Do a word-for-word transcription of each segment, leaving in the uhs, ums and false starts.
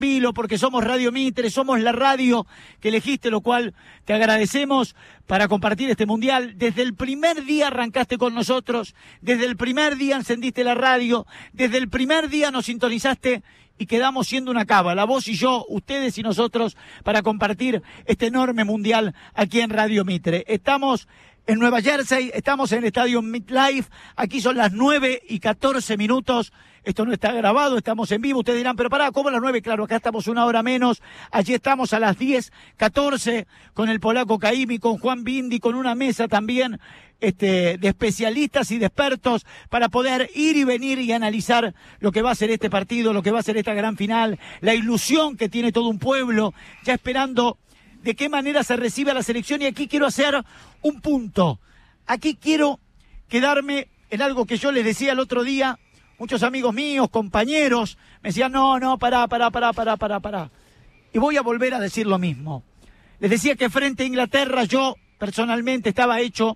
Pilo, porque somos Radio Mitre, somos la radio que elegiste, lo cual te agradecemos para compartir este mundial. Desde el primer día arrancaste con nosotros, desde el primer día encendiste la radio, desde el primer día nos sintonizaste y quedamos siendo una cábala, vos y yo, ustedes y nosotros, para compartir este enorme mundial aquí en Radio Mitre. Estamos en Nueva Jersey, estamos en el estadio MetLife, aquí son las nueve y catorce minutos. Esto no está grabado, estamos en vivo. Ustedes dirán, pero pará, ¿cómo las nueve? Claro, acá estamos una hora menos. Allí estamos a las diez catorce con el polaco Caimi, con Juan Bindi, con una mesa también este, de especialistas y de expertos para poder ir y venir y analizar lo que va a ser este partido, lo que va a ser esta gran final, la ilusión que tiene todo un pueblo, ya esperando de qué manera se recibe a la selección. Y aquí quiero hacer un punto. Aquí quiero quedarme en algo que yo les decía el otro día. Muchos amigos míos, compañeros, me decían, no, no, pará, pará, pará, pará, pará, pará. Y voy a volver a decir lo mismo. Les decía que frente a Inglaterra yo, personalmente, estaba hecho.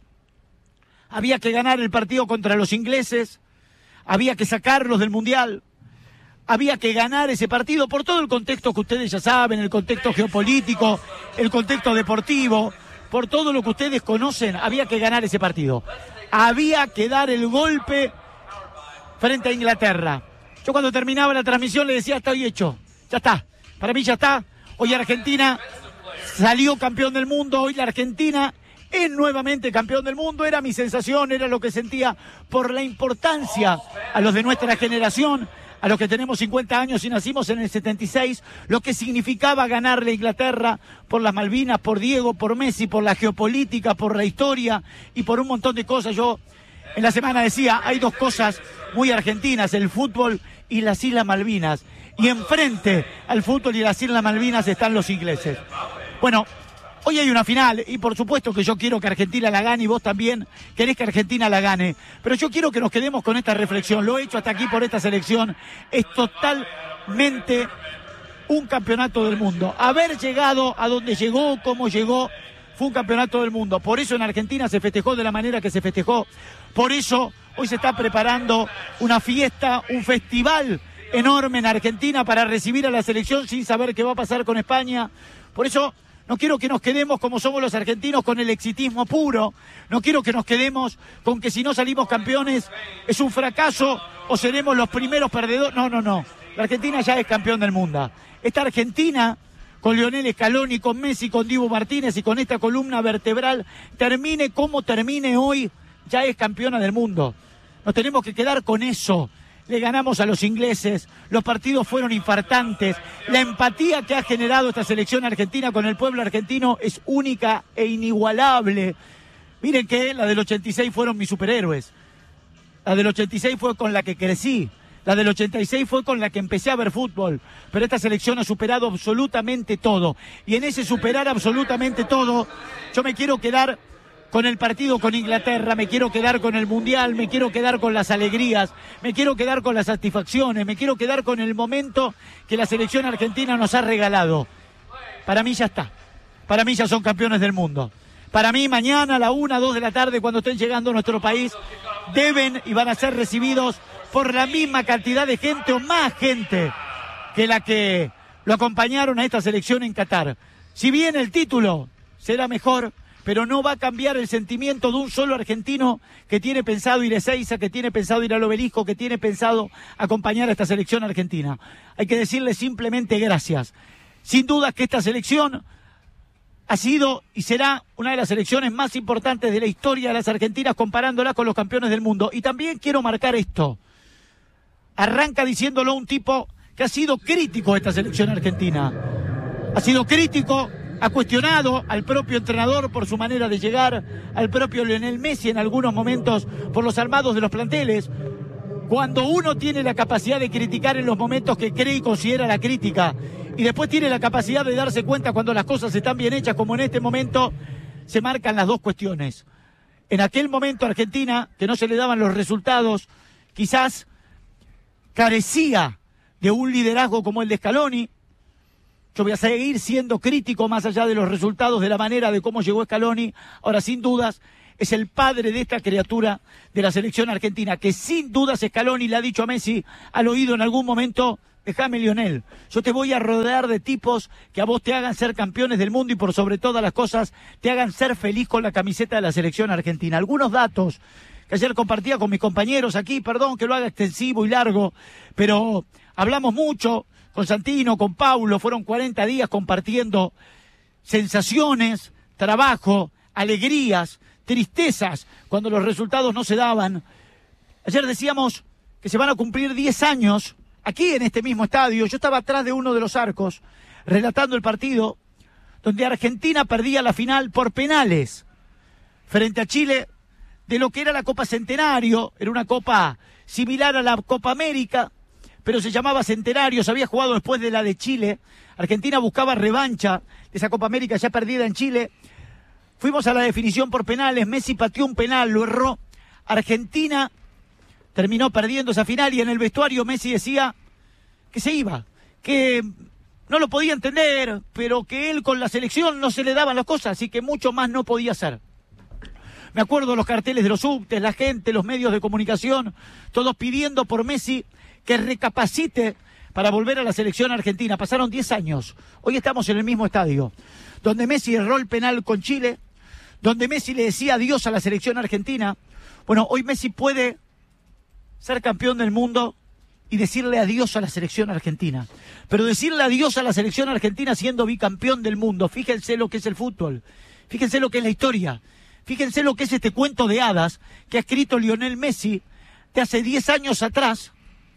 Había que ganar el partido contra los ingleses. Había que sacarlos del Mundial. Había que ganar ese partido por todo el contexto que ustedes ya saben, el contexto geopolítico, el contexto deportivo, por todo lo que ustedes conocen, había que ganar ese partido. Había que dar el golpe frente a Inglaterra. Yo cuando terminaba la transmisión le decía, estoy hecho, ya está, para mí ya está. Hoy Argentina salió campeón del mundo, hoy la Argentina es nuevamente campeón del mundo. Era mi sensación, era lo que sentía por la importancia a los de nuestra generación, a los que tenemos cincuenta años y nacimos en el setenta y seis, lo que significaba ganarle a Inglaterra por las Malvinas, por Diego, por Messi, por la geopolítica, por la historia y por un montón de cosas. Yo en la semana decía, hay dos cosas muy argentinas, el fútbol y las Islas Malvinas. Y enfrente al fútbol y las Islas Malvinas están los ingleses. Bueno, hoy hay una final y por supuesto que yo quiero que Argentina la gane y vos también querés que Argentina la gane. Pero yo quiero que nos quedemos con esta reflexión. Lo he hecho hasta aquí por esta selección. Es totalmente un campeonato del mundo. Haber llegado a donde llegó, como llegó, fue un campeonato del mundo. Por eso en Argentina se festejó de la manera que se festejó. Por eso hoy se está preparando una fiesta, un festival enorme en Argentina para recibir a la selección sin saber qué va a pasar con España. Por eso no quiero que nos quedemos como somos los argentinos con el exitismo puro. No quiero que nos quedemos con que si no salimos campeones es un fracaso o seremos los primeros perdedores. No, no, no. La Argentina ya es campeón del mundo. Esta Argentina, con Lionel Scaloni, con Messi, con Dibu Martínez y con esta columna vertebral, termine como termine hoy, ya es campeona del mundo. Nos tenemos que quedar con eso. Le ganamos a los ingleses, los partidos fueron infartantes, la empatía que ha generado esta selección argentina con el pueblo argentino es única e inigualable. Miren que la del ochenta y seis fueron mis superhéroes, la del ochenta y seis fue con la que crecí, la del ochenta y seis fue con la que empecé a ver fútbol, pero esta selección ha superado absolutamente todo, y en ese superar absolutamente todo, yo me quiero quedar con el partido con Inglaterra, me quiero quedar con el Mundial, me quiero quedar con las alegrías, me quiero quedar con las satisfacciones, me quiero quedar con el momento que la selección argentina nos ha regalado. Para mí ya está, para mí ya son campeones del mundo. Para mí mañana a la una, dos de la tarde, cuando estén llegando a nuestro país, deben y van a ser recibidos por la misma cantidad de gente o más gente que la que lo acompañaron a esta selección en Qatar. Si bien el título será mejor, pero no va a cambiar el sentimiento de un solo argentino que tiene pensado ir a Ezeiza, que tiene pensado ir al Obelisco, que tiene pensado acompañar a esta selección argentina. Hay que decirle simplemente gracias. Sin duda que esta selección ha sido y será una de las selecciones más importantes de la historia de las argentinas, comparándola con los campeones del mundo. Y también quiero marcar esto. Arranca diciéndolo un tipo que ha sido crítico de esta selección argentina. Ha sido crítico, ha cuestionado al propio entrenador por su manera de llegar, al propio Lionel Messi en algunos momentos por los armados de los planteles. Cuando uno tiene la capacidad de criticar en los momentos que cree y considera la crítica, y después tiene la capacidad de darse cuenta cuando las cosas están bien hechas, como en este momento, se marcan las dos cuestiones. En aquel momento Argentina, que no se le daban los resultados, quizás carecía de un liderazgo como el de Scaloni. Yo voy a seguir siendo crítico más allá de los resultados, de la manera de cómo llegó Scaloni. Ahora, sin dudas, es el padre de esta criatura de la selección argentina, que sin dudas Scaloni le ha dicho a Messi al oído en algún momento, Déjame, Lionel. Yo te voy a rodear de tipos que a vos te hagan ser campeones del mundo y por sobre todas las cosas te hagan ser feliz con la camiseta de la selección argentina. Algunos datos que ayer compartía con mis compañeros aquí, perdón que lo haga extensivo y largo, pero hablamos mucho con Santino, con Paulo, fueron cuarenta días compartiendo sensaciones, trabajo, alegrías, tristezas cuando los resultados no se daban. Ayer decíamos que se van a cumplir diez años aquí en este mismo estadio. Yo estaba atrás de uno de los arcos relatando el partido donde Argentina perdía la final por penales frente a Chile de lo que era la Copa Centenario. Era una copa similar a la Copa América, pero se llamaba Centenario, se había jugado después de la de Chile. Argentina buscaba revancha de esa Copa América ya perdida en Chile. Fuimos a la definición por penales, Messi pateó un penal, lo erró. Argentina terminó perdiendo esa final y en el vestuario Messi decía que se iba, que no lo podía entender, pero que él con la selección no se le daban las cosas, así que mucho más no podía hacer. Me acuerdo los carteles de los subtes, la gente, los medios de comunicación, todos pidiendo por Messi que recapacite para volver a la selección argentina. Pasaron diez años, hoy estamos en el mismo estadio, donde Messi erró el penal con Chile, donde Messi le decía adiós a la selección argentina. Bueno, hoy Messi puede ser campeón del mundo y decirle adiós a la selección argentina. Pero decirle adiós a la selección argentina siendo bicampeón del mundo, fíjense lo que es el fútbol, fíjense lo que es la historia, fíjense lo que es este cuento de hadas que ha escrito Lionel Messi de hace diez años atrás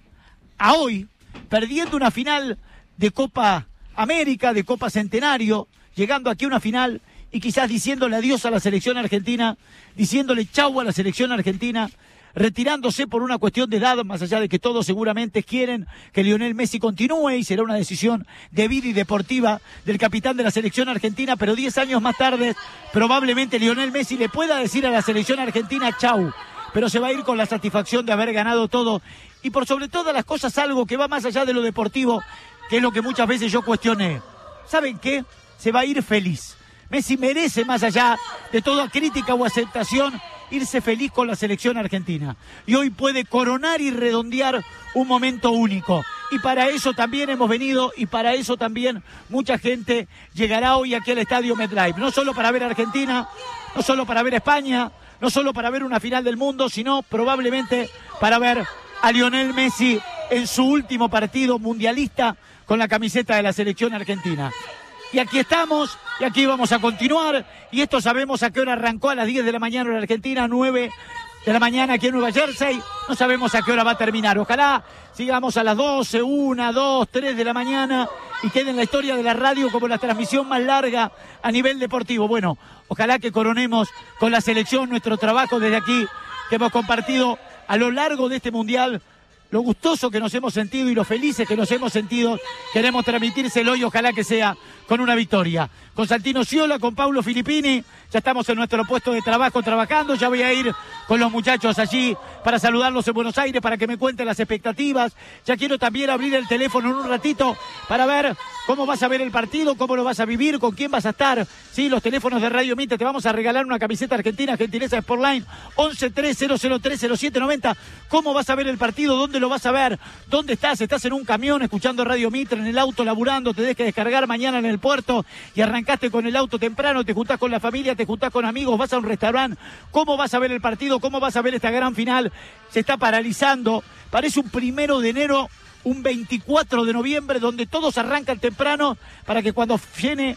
a hoy, perdiendo una final de Copa América, de Copa Centenario, llegando aquí a una final y quizás diciéndole adiós a la selección argentina, diciéndole chau a la selección argentina, retirándose por una cuestión de edad, más allá de que todos seguramente quieren que Lionel Messi continúe y será una decisión de vida y deportiva del capitán de la selección argentina, pero diez años más tarde probablemente Lionel Messi le pueda decir a la selección argentina chau, pero se va a ir con la satisfacción de haber ganado todo y por sobre todas las cosas algo que va más allá de lo deportivo, que es lo que muchas veces yo cuestioné. ¿Saben qué? Se va a ir feliz. Messi merece, más allá de toda crítica o aceptación, irse feliz con la selección argentina. Y hoy puede coronar y redondear un momento único. Y para eso también hemos venido y para eso también mucha gente llegará hoy aquí al Estadio MetLife. No solo para ver a Argentina, no solo para ver a España, no solo para ver una final del mundo, sino probablemente para ver a Lionel Messi en su último partido mundialista con la camiseta de la selección argentina. Y aquí estamos, y aquí vamos a continuar, y esto sabemos a qué hora arrancó, a las diez de la mañana en Argentina, nueve de la mañana aquí en Nueva Jersey, no sabemos a qué hora va a terminar. Ojalá sigamos a las doce, una, dos, tres de la mañana y quede en la historia de la radio como la transmisión más larga a nivel deportivo. Bueno, ojalá que coronemos con la selección nuestro trabajo desde aquí, que hemos compartido a lo largo de este Mundial, lo gustoso que nos hemos sentido y lo felices que nos hemos sentido. Queremos transmitírselo y ojalá que sea con una victoria. Con Santino Sciola, con Paulo Filippini, ya estamos en nuestro puesto de trabajo trabajando. Ya voy a ir con los muchachos allí para saludarlos en Buenos Aires, para que me cuenten las expectativas. Ya quiero también abrir el teléfono en un ratito para ver cómo vas a ver el partido, cómo lo vas a vivir, con quién vas a estar. Sí, los teléfonos de Radio Mitre, te vamos a regalar una camiseta argentina, gentileza de Sportline, once tres cero cero tres cero siete noventa. ¿Cómo vas a ver el partido? ¿Dónde lo vas a ver? ¿Dónde estás? ¿Estás en un camión escuchando Radio Mitre, en el auto laburando? ¿Te dejes que descargar mañana en el puerto y arrancaste con el auto temprano? ¿Te juntás con la familia? ¿Te juntás con amigos? ¿Vas a un restaurante? ¿Cómo vas a ver el partido? ¿Cómo vas a ver esta gran final? Se está paralizando. Parece un primero de enero, un veinticuatro de noviembre, donde todos arrancan temprano para que cuando viene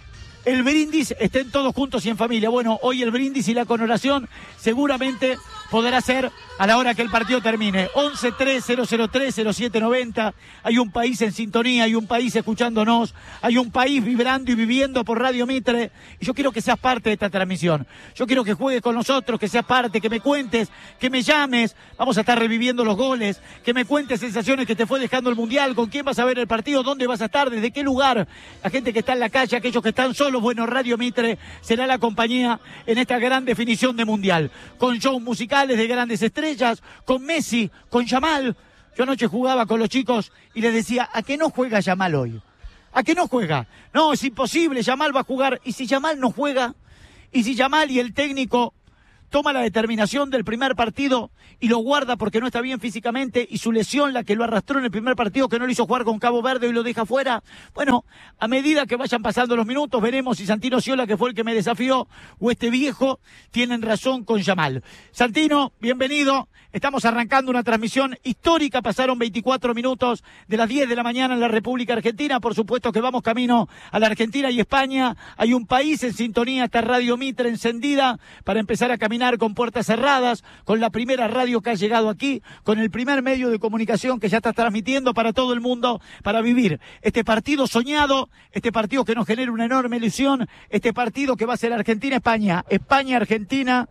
el brindis estén todos juntos y en familia. Bueno, hoy el brindis y la coronación seguramente podrá ser a la hora que el partido termine. once tres cero cero tres cero siete noventa. Hay un país en sintonía, hay un país escuchándonos, hay un país vibrando y viviendo por Radio Mitre. Y yo quiero que seas parte de esta transmisión. Yo quiero que juegues con nosotros, que seas parte, que me cuentes, que me llames. Vamos a estar reviviendo los goles, que me cuentes sensaciones que te fue dejando el Mundial, con quién vas a ver el partido, dónde vas a estar, desde qué lugar. La gente que está en la calle, aquellos que están solos, bueno, Radio Mitre será la compañía en esta gran definición de Mundial. Con shows musicales de grandes estrellas, con Messi, con Yamal. Yo anoche jugaba con los chicos y les decía, ¿a qué no juega Yamal hoy? ¿A qué no juega? No, es imposible, Yamal va a jugar. ¿Y si Yamal no juega? ¿Y si Yamal y el técnico toma la determinación del primer partido y lo guarda porque no está bien físicamente, y su lesión, la que lo arrastró en el primer partido, que no lo hizo jugar con Cabo Verde y lo deja fuera. Bueno, a medida que vayan pasando los minutos, veremos si Santino Sciola, que fue el que me desafió, o este viejo, tienen razón con Yamal. Santino, bienvenido. Estamos arrancando una transmisión histórica. Pasaron veinticuatro minutos de las diez de la mañana en la República Argentina. Por supuesto que vamos camino a la Argentina y España. Hay un país en sintonía, esta Radio Mitre encendida para empezar a caminar con puertas cerradas, con la primera radio que ha llegado aquí, con el primer medio de comunicación que ya está transmitiendo para todo el mundo, para vivir este partido soñado, este partido que nos genera una enorme ilusión, este partido que va a ser Argentina-España, España-Argentina,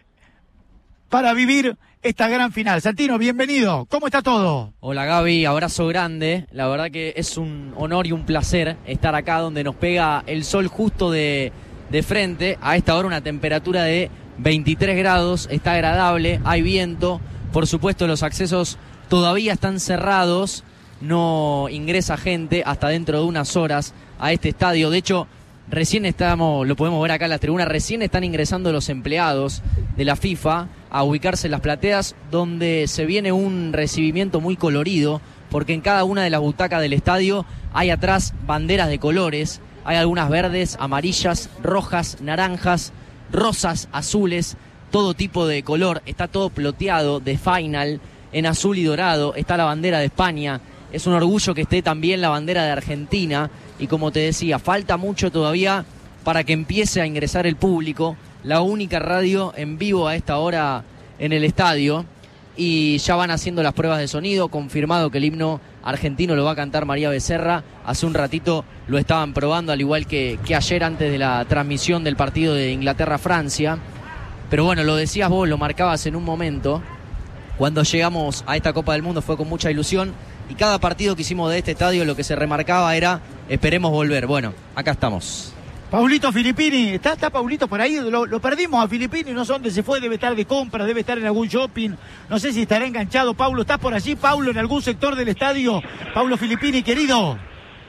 para vivir esta gran final. Santino, bienvenido. ¿Cómo está todo? Hola Gaby, abrazo grande. La verdad que es un honor y un placer estar acá donde nos pega el sol justo de, de frente. A esta hora una temperatura de veintitrés grados, está agradable, hay viento. Por supuesto los accesos todavía están cerrados, no ingresa gente hasta dentro de unas horas a este estadio. De hecho, recién estamos, lo podemos ver acá en las tribunas, recién están ingresando los empleados de la FIFA a ubicarse en las plateas, donde se viene un recibimiento muy colorido, porque en cada una de las butacas del estadio hay atrás banderas de colores, hay algunas verdes, amarillas, rojas, naranjas, rosas, azules, todo tipo de color, está todo ploteado de final en azul y dorado, está la bandera de España, es un orgullo que esté también la bandera de Argentina, y como te decía, falta mucho todavía para que empiece a ingresar el público, la única radio en vivo a esta hora en el estadio, y ya van haciendo las pruebas de sonido, confirmado que el himno argentino lo va a cantar María Becerra, hace un ratito lo estaban probando, al igual que, que ayer antes de la transmisión del partido de Inglaterra-Francia, pero bueno, lo decías vos, lo marcabas en un momento, cuando llegamos a esta Copa del Mundo fue con mucha ilusión, y cada partido que hicimos de este estadio lo que se remarcaba era, esperemos volver. Bueno, acá estamos. Paulito Filippini, ¿está, está Paulito por ahí? Lo, lo perdimos a Filippini, no sé dónde se fue, debe estar de compras, debe estar en algún shopping, no sé si estará enganchado. Paulo, ¿estás por allí, Paulo, en algún sector del estadio? Paulo Filippini, querido.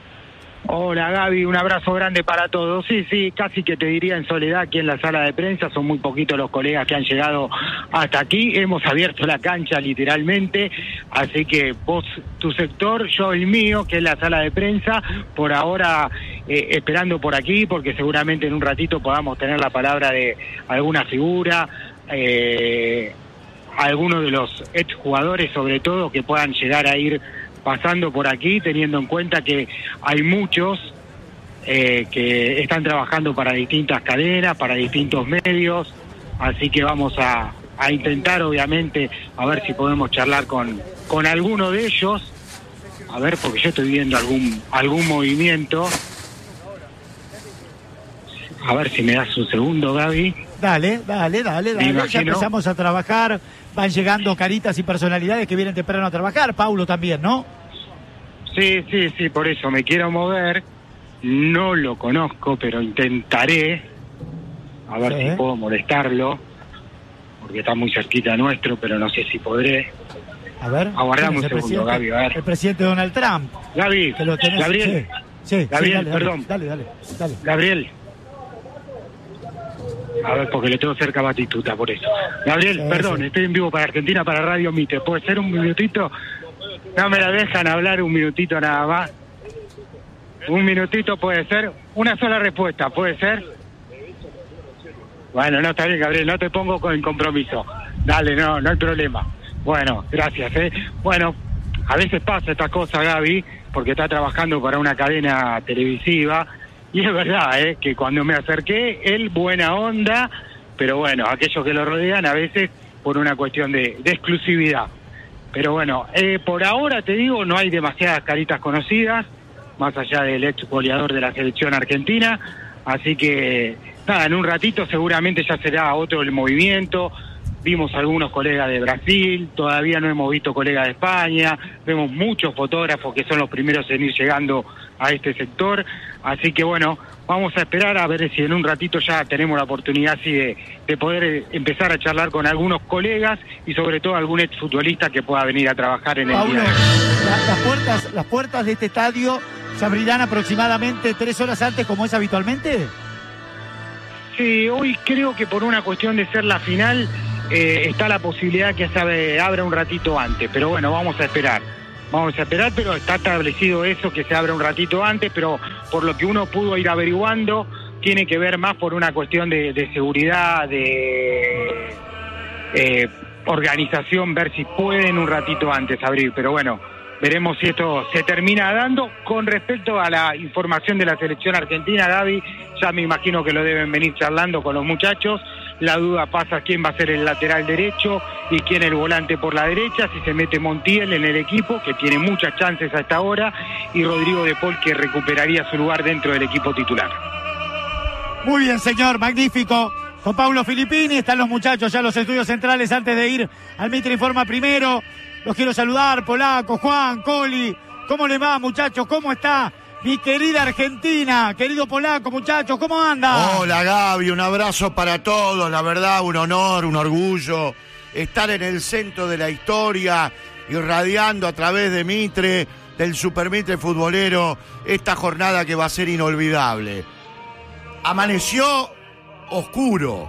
Hola Gaby, un abrazo grande para todos. Sí, sí, casi que te diría en soledad aquí en la sala de prensa, son muy poquitos los colegas que han llegado hasta aquí, hemos abierto la cancha literalmente, así que vos, tu sector, yo el mío, que es la sala de prensa, por ahora eh, esperando por aquí, porque seguramente en un ratito podamos tener la palabra de alguna figura, eh, algunos de los exjugadores sobre todo, que puedan llegar a ir pasando por aquí, teniendo en cuenta que hay muchos eh, que están trabajando para distintas cadenas, para distintos medios, así que vamos a, a intentar obviamente a ver si podemos charlar con, con alguno de ellos, a ver, porque yo estoy viendo algún, algún movimiento, a ver si me das un segundo, Gaby. Dale, dale, dale, dale, ya empezamos a trabajar, van llegando caritas y personalidades que vienen temprano a trabajar, Paulo también, ¿no? Sí, sí, sí, por eso me quiero mover, no lo conozco, pero intentaré, a ver sí. si puedo molestarlo, porque está muy cerquita nuestro, pero no sé si podré. A ver, aguardamos un segundo, Gaby, a ver. El presidente Donald Trump. Gaby, que lo tenés, Gabriel, sí, sí, Gabriel, sí, dale, perdón. Dale, dale, dale. Gabriel. A ver, porque le tengo cerca a Batistuta, por eso. Gabriel, sí, perdón, sí. Estoy en vivo para Argentina, para Radio Mitre. ¿Puede ser un minutito? No me la dejan hablar un minutito nada más. Un minutito puede ser. Una sola respuesta, ¿puede ser? Bueno, no está bien, Gabriel, no te pongo con compromiso. Dale, no, no hay problema. Bueno, gracias, ¿eh? Bueno, a veces pasa esta cosa, Gaby, porque está trabajando para una cadena televisiva. Y es verdad, ¿eh? Que cuando me acerqué, él buena onda, pero bueno, aquellos que lo rodean a veces por una cuestión de, de exclusividad. Pero bueno, eh, por ahora te digo, no hay demasiadas caritas conocidas, más allá del ex goleador de la selección argentina, así que nada, en un ratito seguramente ya será otro el movimiento. Vimos algunos colegas de Brasil, todavía no hemos visto colegas de España, vemos muchos fotógrafos que son los primeros en ir llegando a este sector, así que bueno, vamos a esperar a ver si en un ratito ya tenemos la oportunidad así de, de poder empezar a charlar con algunos colegas y sobre todo algún exfutbolista que pueda venir a trabajar en el Paulo, día. La, las puertas, las puertas de este estadio se abrirán aproximadamente tres horas antes, como es habitualmente. sí, hoy creo que por una cuestión de ser la final, eh, está la posibilidad que se abra un ratito antes, pero bueno, vamos a esperar. Vamos a esperar, pero está establecido eso, que se abra un ratito antes, pero por lo que uno pudo ir averiguando, tiene que ver más por una cuestión de, de seguridad, de eh, organización, ver si pueden un ratito antes abrir, pero bueno, veremos si esto se termina dando. Con respecto a la información de la selección argentina, Gaby, ya me imagino que lo deben venir charlando con los muchachos. La duda pasa quién va a ser el lateral derecho y quién el volante por la derecha, si se mete Montiel en el equipo, que tiene muchas chances hasta ahora, y Rodrigo de Paul, que recuperaría su lugar dentro del equipo titular. Muy bien, señor, magnífico. Con Paulo Filippini están los muchachos ya en los estudios centrales. Antes de ir al Mitre Informa primero, los quiero saludar, Polaco, Juan, Coli. ¿Cómo le va, muchachos? ¿Cómo está mi querida Argentina? Querido Polaco, muchachos, ¿cómo anda? Hola, Gaby, un abrazo para todos. La verdad, un honor, un orgullo estar en el centro de la historia, irradiando a través de Mitre, del Super Mitre Futbolero, esta jornada que va a ser inolvidable. Amaneció oscuro,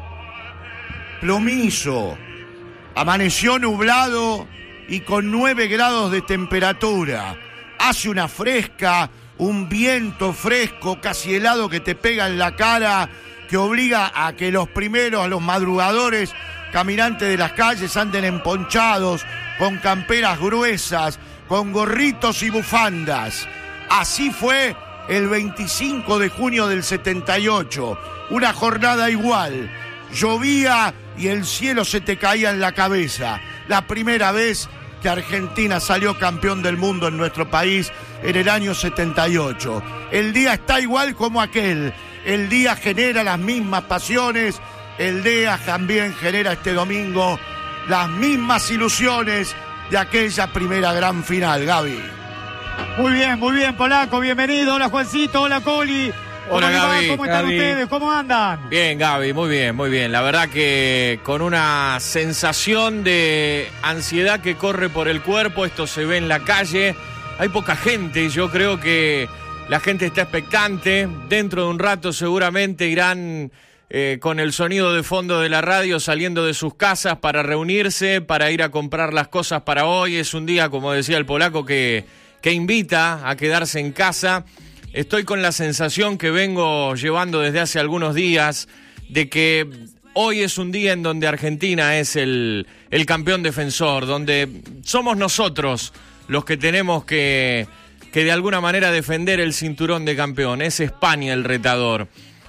plomizo, amaneció nublado y con nueve grados de temperatura. Hace una fresca, un viento fresco, casi helado, que te pega en la cara, que obliga a que los primeros, a los madrugadores caminantes de las calles anden emponchados, con camperas gruesas, con gorritos y bufandas. Así fue el veinticinco de junio del setenta y ocho, una jornada igual. Llovía y el cielo se te caía en la cabeza. La primera vez que Argentina salió campeón del mundo en nuestro país en el año setenta y ocho. El día está igual como aquel. El día genera las mismas pasiones. El día también genera este domingo las mismas ilusiones de aquella primera gran final, Gaby. Muy bien, muy bien, Polaco, bienvenido. Hola, Juancito, hola, Coli. Hola, Gaby. ¿Cómo están Gaby. ustedes? ¿Cómo andan? Bien, Gaby, muy bien, muy bien. La verdad que con una sensación de ansiedad que corre por el cuerpo, esto se ve en la calle. Hay poca gente, yo creo que la gente está expectante. Dentro de un rato seguramente irán eh, con el sonido de fondo de la radio saliendo de sus casas para reunirse, para ir a comprar las cosas para hoy. Es un día, como decía el Polaco, que, que invita a quedarse en casa. Estoy con la sensación que vengo llevando desde hace algunos días de que hoy es un día en donde Argentina es el, el campeón defensor, donde somos nosotros los que tenemos que, que de alguna manera defender el cinturón de campeón. Es España el retador.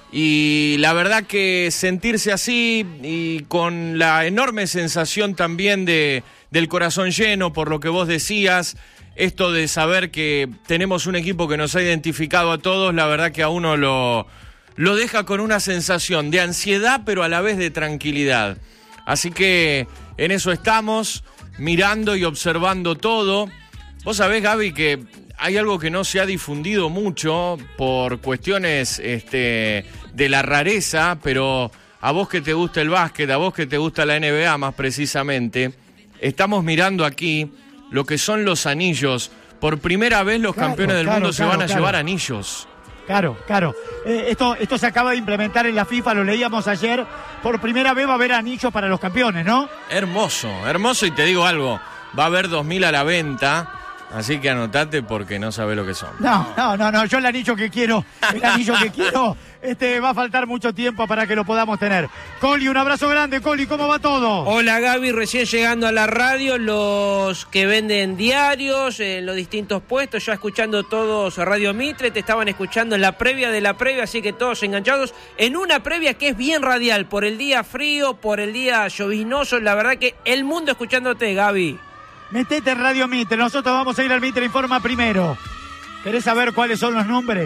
Y la verdad que sentirse así y con la enorme sensación también de, del corazón lleno por lo que vos decías, esto de saber que tenemos un equipo que nos ha identificado a todos, la verdad que a uno lo, lo deja con una sensación de ansiedad, pero a la vez de tranquilidad. Así que en eso estamos, mirando y observando todo. Vos sabés, Gaby, que hay algo que no se ha difundido mucho por cuestiones este, de la rareza, pero a vos que te gusta el básquet, a vos que te gusta la N B A más precisamente, estamos mirando aquí lo que son los anillos. Por primera vez los claro, campeones del claro, mundo claro, se van a claro. llevar anillos. Claro, claro. Eh, esto, esto se acaba de implementar en la FIFA, lo leíamos ayer. Por primera vez va a haber anillos para los campeones, ¿no? Hermoso, hermoso, y te digo algo, va a haber dos mil a la venta, así que anotate porque no sabés lo que son. No, no, no, no, yo el anillo que quiero, el anillo que quiero, este va a faltar mucho tiempo para que lo podamos tener. Coli, un abrazo grande, Coli, ¿cómo va todo? Hola, Gaby, recién llegando a la radio, los que venden diarios en los distintos puestos, ya escuchando todos Radio Mitre, te estaban escuchando en la previa de la previa, así que todos enganchados en una previa que es bien radial, por el día frío, por el día lloviznoso, la verdad que el mundo escuchándote, Gaby. Metete en Radio Mitre, nosotros vamos a ir al Mitre Informa primero. ¿Querés saber cuáles son los nombres?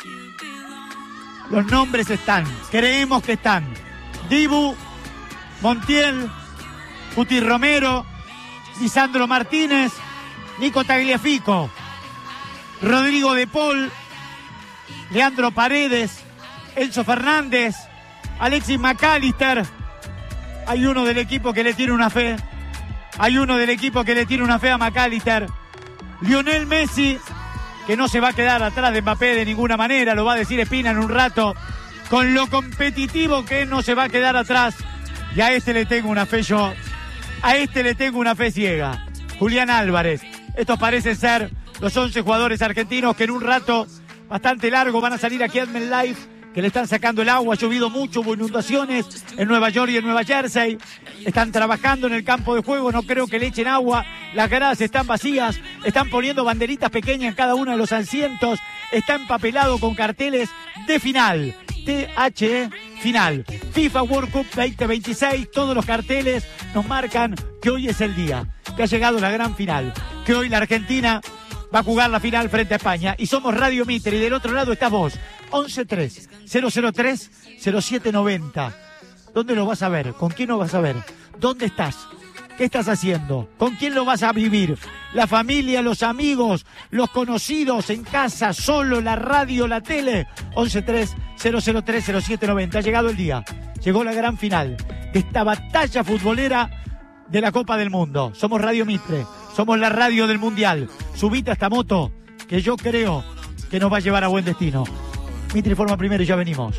Los nombres están, creemos que están. Dibu, Montiel, Cuti Romero, Lisandro Martínez, Nico Tagliafico, Rodrigo de Paul, Leandro Paredes, Enzo Fernández, Alexis McAllister. Hay uno del equipo que le tiene una fe. Hay uno del equipo que le tiene una fe a McAllister. Lionel Messi, que no se va a quedar atrás de Mbappé de ninguna manera, lo va a decir Espina en un rato. con lo competitivo que no se va a quedar atrás. Y a este le tengo una fe yo, a este le tengo una fe ciega. Julián Álvarez. Estos parecen ser los once jugadores argentinos que en un rato bastante largo van a salir aquí a Admen Live, que le están sacando el agua. Ha llovido mucho, hubo inundaciones en Nueva York y en Nueva Jersey. Están trabajando en el campo de juego, no creo que le echen agua. Las gradas están vacías, están poniendo banderitas pequeñas en cada uno de los asientos. Está empapelado con carteles de final. T H E final. FIFA World Cup veinte veintiséis, todos los carteles nos marcan que hoy es el día, que ha llegado la gran final, que hoy la Argentina va a jugar la final frente a España. Y somos Radio Mitre y del otro lado estás vos. once tres cero cero tres cero siete noventa. ¿Dónde lo vas a ver? ¿Con quién lo vas a ver? ¿Dónde estás? ¿Qué estás haciendo? ¿Con quién lo vas a vivir? La familia, los amigos, los conocidos, en casa, solo, la radio, la tele. once tres cero cero tres cero siete noventa. Ha llegado el día. Llegó la gran final de esta batalla futbolera de la Copa del Mundo. Somos Radio Mitre. Somos la radio del Mundial. Subite a esta moto que yo creo que nos va a llevar a buen destino. Mitre informa primero y ya venimos.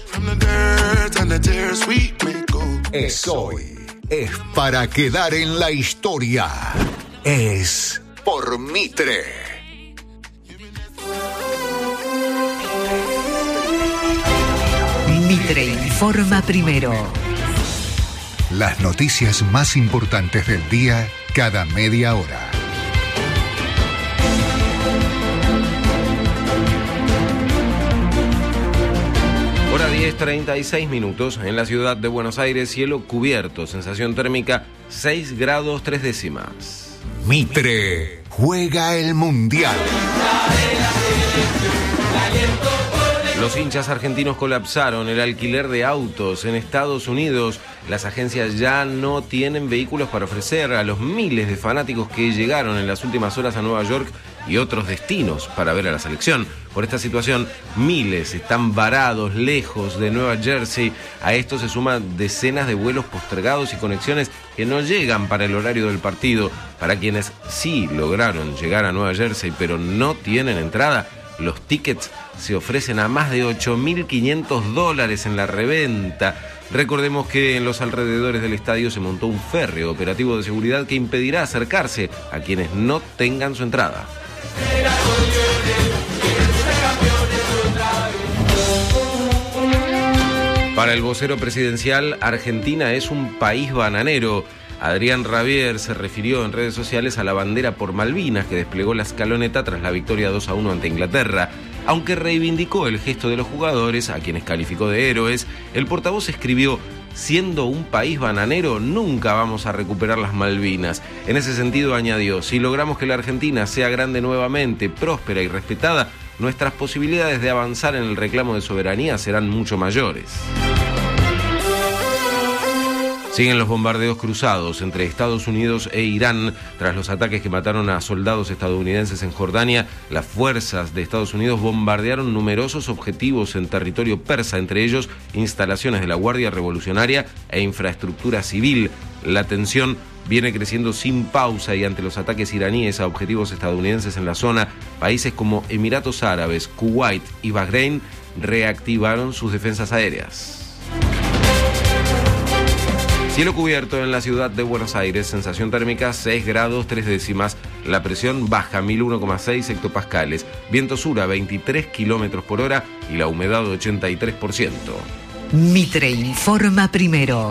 Es hoy. Es para quedar en la historia. Es por Mitre. Mitre informa primero. Las noticias más importantes del día cada media hora. Hora diez, treinta y seis minutos. En la ciudad de Buenos Aires, cielo cubierto, sensación térmica seis grados tres décimas. Mitre juega el Mundial. Los hinchas argentinos colapsaron el alquiler de autos en Estados Unidos. Las agencias ya no tienen vehículos para ofrecer a los miles de fanáticos que llegaron en las últimas horas a Nueva York y otros destinos para ver a la selección. Por esta situación, miles están varados lejos de Nueva Jersey. A esto se suman decenas de vuelos postergados y conexiones que no llegan para el horario del partido. Para quienes sí lograron llegar a Nueva Jersey pero no tienen entrada, los tickets se ofrecen a más de ocho mil quinientos dólares en la reventa. Recordemos que en los alrededores del estadio se montó un férreo operativo de seguridad que impedirá acercarse a quienes no tengan su entrada. Para el vocero presidencial, Argentina es un país bananero. Adrián Rabier se refirió en redes sociales a la bandera por Malvinas que desplegó la escaloneta tras la victoria dos a uno ante Inglaterra. Aunque reivindicó el gesto de los jugadores, a quienes calificó de héroes, el portavoz escribió: siendo un país bananero, nunca vamos a recuperar las Malvinas. En ese sentido añadió: si logramos que la Argentina sea grande nuevamente, próspera y respetada, nuestras posibilidades de avanzar en el reclamo de soberanía serán mucho mayores. Siguen los bombardeos cruzados entre Estados Unidos e Irán. Tras los ataques que mataron a soldados estadounidenses en Jordania, las fuerzas de Estados Unidos bombardearon numerosos objetivos en territorio persa, entre ellos instalaciones de la Guardia Revolucionaria e infraestructura civil. La tensión viene creciendo sin pausa y ante los ataques iraníes a objetivos estadounidenses en la zona, países como Emiratos Árabes, Kuwait y Bahrein reactivaron sus defensas aéreas. Cielo cubierto en la ciudad de Buenos Aires, sensación térmica seis grados tres décimas, la presión baja mil uno coma seis hectopascales, viento sur a veintitrés kilómetros por hora y la humedad ochenta y tres por ciento. Mitre informa primero.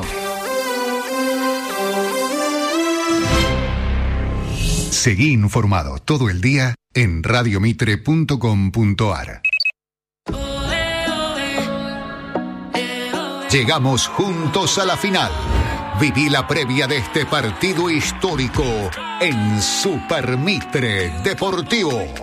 Seguí informado todo el día en radiomitre punto com punto ar. Llegamos juntos a la final. Viví la previa de este partido histórico en Super Mitre Deportivo.